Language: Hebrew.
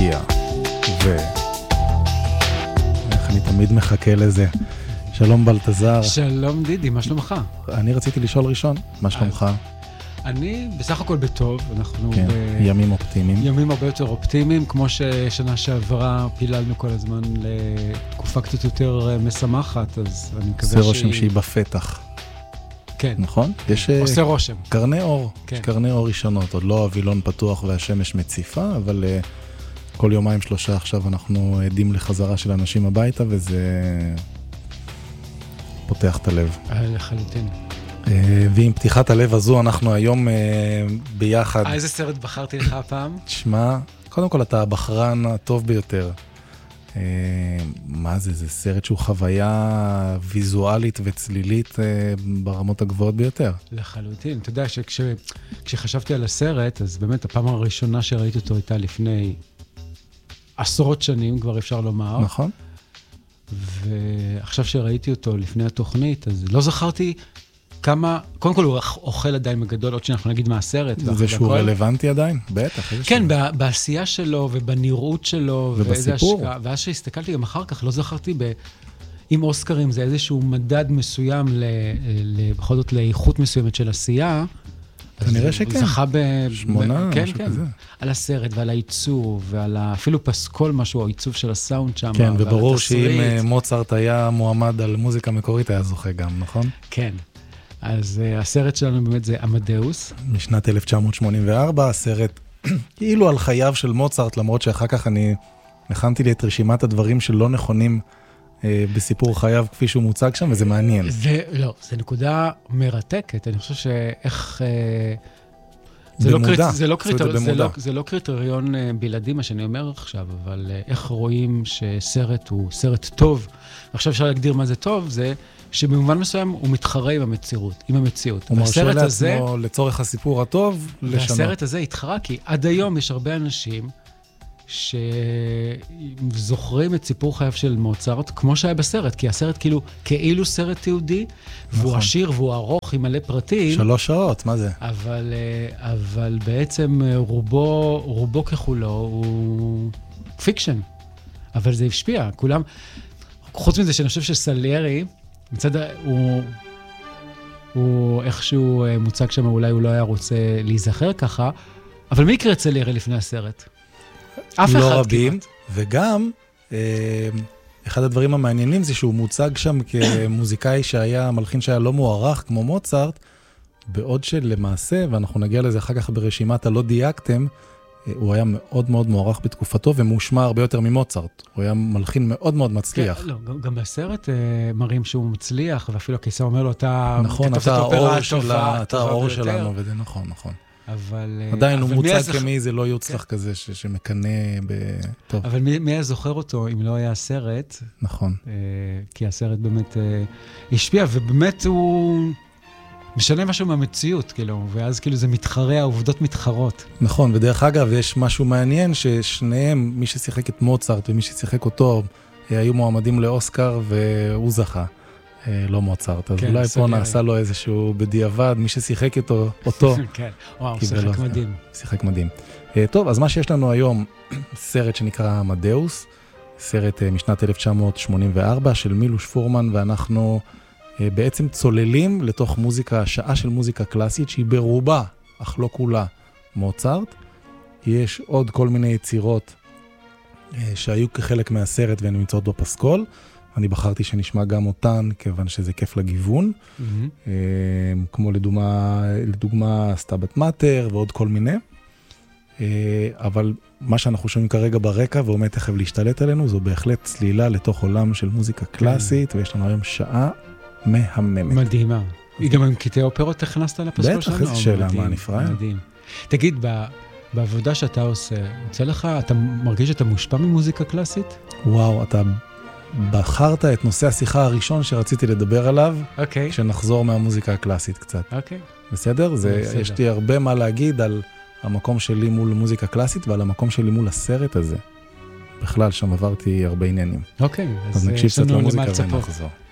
הגיע. איך אני תמיד מחכה לזה. שלום בלטזר. שלום דידי, מה שלומך? אני רציתי לשאול ראשון, מה שלומך? אני בסך הכל בטוב, אנחנו כן, ימים אופטימיים. ימים הרבה יותר אופטימיים, כמו ששנה שעברה פיללנו כל הזמן לתקופה קצת יותר משמחת, אז אני מקווה עושה רושם שהיא בפתח. כן. נכון? יש עושה רושם. קרני אור, כן. יש קרני אור ראשונות, עוד לא אבילון פתוח והשמש מציפה, אבל כל יומיים שלושה עכשיו אנחנו עדים לחזרה של אנשים הביתה, וזה פותח את הלב. לחלוטין. ועם פתיחת הלב הזו אנחנו היום ביחד. איזה סרט בחרתי לך הפעם? תשמע, קודם כל אתה הבחרן הטוב ביותר. מה זה? זה סרט שהוא חוויה ויזואלית וצלילית ברמות הגבוהות ביותר. לחלוטין. אתה יודע שכשחשבתי על הסרט, אז באמת הפעם הראשונה שראיתי אותו הייתה לפני עשרות שנים, כבר אפשר לומר. נכון. ועכשיו שראיתי אותו לפני התוכנית, אז לא זכרתי כמה, קודם כל הוא אוכל עדיין בגדול, עוד שאנחנו נגיד מה הסרט. זה שהוא רלוונטי עדיין? בטח. כן, בעשייה שלו ובנראות שלו. ובסיפור. ואז שהסתכלתי גם אחר כך, לא זכרתי עם אוסקרים, זה איזשהו מדד מסוים, בכל זאת לאיכות מסוימת של עשייה. כנראה שכן. הוא זכה 8, משהו כזה. על הסרט ועל העיצוב, ועל אפילו פסקול משהו, העיצוב של הסאונד שם. כן, וברור שאם מוצרט היה מועמד על מוזיקה מקורית, היה זוכה גם, נכון? כן. אז הסרט שלנו באמת זה אמדאוס. משנת 1984, הסרט כאילו על חייו של מוצרט, למרות שאחר כך אני הכנתי לי את רשימת הדברים שלא נכונים בסיפור חייו כפי שהוא מוצג שם, וזה מעניין. לא, זה נקודה מרתקת. אני חושב שאיך... זה לא קריטריון בלעדי, מה שאני אומר עכשיו, אבל איך רואים שסרט הוא סרט טוב. עכשיו אפשר להגדיר מה זה טוב, זה שבמובן מסוים הוא מתחרה עם המציאות. הוא מרשה לעצמו לצורך הסיפור הטוב לשנות. והסרט הזה התחרה, כי עד היום יש הרבה אנשים שזוכרים את סיפור חייו של מוצרט, כמו שהיה בסרט, כי הסרט כאילו סרט תיעודי, והוא עשיר והוא ארוך עם מלא פרטים. 3 שעות, מה זה? אבל בעצם רובו ככולו הוא פיקשן. אבל זה השפיע, כולם, חוץ מזה שאני חושב שסליירי, מצד הוא איכשהו מוצג שם, אולי הוא לא היה רוצה להיזכר ככה, אבל מי יקרה את סליירי לפני הסרט? אף אחד לא רבים, כמעט. וגם אחד הדברים המעניינים זה שהוא מוצג שם כמוזיקאי שהיה, מלחין שהיה לא מוערך כמו מוצרט, בעוד שלמעשה, ואנחנו נגיע לזה אחר כך ברשימת הלא דייקתם, הוא היה מאוד מאוד מוערך בתקופתו, ומושמע הרבה יותר ממוצרט. הוא היה מלחין מאוד מאוד מצליח. כן, לא, גם בסרט מראים שהוא מצליח, ואפילו הקיסר אומר לו, אתה... נכון, אתה האור שלנו, וזה נכון, נכון. עדיין הוא מוצג כמי, זה לא יוצלח כזה שמקנה טוב. אבל מי היה זוכר אותו אם לא היה הסרט? נכון. כי הסרט באמת השפיע, ובאמת הוא משנה משהו מהמציאות, כאילו, ואז כאילו זה מתחרה, העובדות מתחרות. נכון, ודרך אגב, יש משהו מעניין ששניהם, מי ששיחק את מוצרט ומי ששיחק אותו, היו מועמדים לאוסקר והוא זכה. לא מוצרט, אז אולי פה נעשה לו איזשהו בדיעבד, מי ששיחק אותו. כן, וואו, שיחק מדהים. שיחק מדהים. טוב, אז מה שיש לנו היום, סרט שנקרא אמדאוס, סרט משנת 1984 של מילוש פורמן, ואנחנו בעצם צוללים לתוך מוזיקה, שעה של מוזיקה קלאסית, שהיא ברובה, אך לא כולה, מוצרט. יש עוד כל מיני יצירות שהיו כחלק מהסרט והן נמצאות בפסקול, אני בחרתי שנשמע גם אותן, כיוון שזה כיף לגיוון, כמו לדוגמה סטאבט מאטר ועוד כל מיני. אבל מה שאנחנו שומעים כרגע ברקע, ועומד תכף להשתלט עלינו, זו בהחלט צלילה לתוך עולם של מוזיקה קלאסית, ויש לנו היום שעה מהממת. מדהימה. היא גם עם קטעי אופרות הכנסת לפסקול שלנו? בטח, איזו שאלה, מה נפרע? מדהים. תגיד, בעבודה שאתה עושה, יוצא לך, אתה מרגיש שאתה מושפע ממוזיקה קלאסית? וואו, אתה בחרת את נושא השיחה הראשון שרציתי לדבר עליו, כשנחזור מהמוזיקה הקלאסית קצת. בסדר? יש לי הרבה מה להגיד על המקום שלי מול מוזיקה קלאסית, ועל המקום שלי מול הסרט הזה. בכלל, שם עברתי הרבה עניינים. אוקיי. אז נקשיב קצת למוזיקה ונחזור.